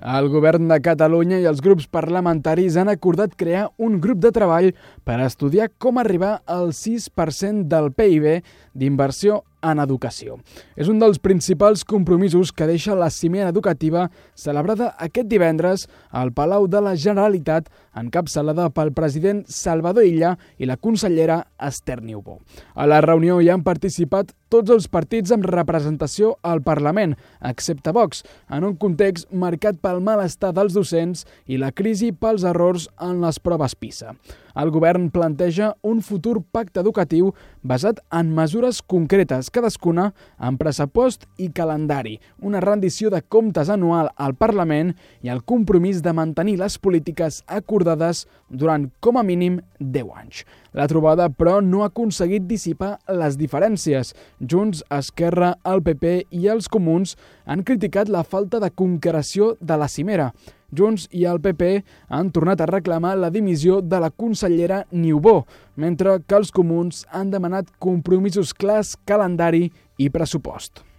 El Govern de Catalunya i els grups parlamentaris han acordat crear un grup de treball per estudiar com arribar al 6% del PIB d'inversió en educació. És un dels principals compromisos que deixa la cimera educativa celebrada aquest divendres al Palau de la Generalitat, encapçalada pel president Salvador Illa i la consellera Esther Niubó. A la reunió hi han participat tots els partits amb representació al Parlament, excepte Vox, en un context marcat pel malestar dels docents i la crisi pels errors en les proves PISA. El govern planteja un futur pacte educatiu basat en mesures concretes, cadascuna amb pressupost i calendari, una rendició de comptes anual al Parlament i el compromís de mantenir les polítiques acordades durant com a mínim 10 anys. La trobada, però, no ha aconseguit dissipar les diferències. Junts, Esquerra, el PP i els Comuns han criticat la falta de concreció de la cimera. Junts i el PP han tornat a reclamar la dimissió de la consellera Niubó, mentre que els Comuns han demanat compromisos clars, calendari i pressupost.